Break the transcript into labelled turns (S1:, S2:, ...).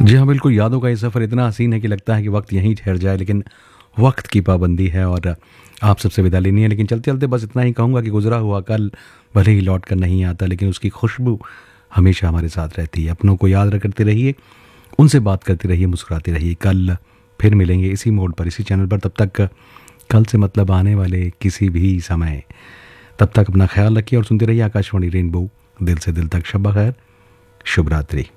S1: जी हाँ, बिल्कुल, यादों का ये सफ़र इतना हसीन है कि लगता है कि वक्त यहीं ठहर जाए, लेकिन वक्त की पाबंदी है और आप सबसे विदा लेनी है। लेकिन चलते-चलते बस इतना ही कहूँगा कि गुज़रा हुआ कल भले ही लौट कर नहीं आता, लेकिन उसकी खुशबू हमेशा हमारे साथ रहती है। अपनों को याद करते रहिए, उनसे बात करते रहिए, मुस्कुराते रहिए। कल फिर मिलेंगे इसी मोड़ पर, इसी चैनल पर। तब तक कल से मतलब आने वाले किसी भी समय। तब तक अपना ख़्याल रखिए और सुनते रहिए आकाशवाणी रेनबो, दिल से दिल तक। शब ख़ैर, शुभ रात्रि।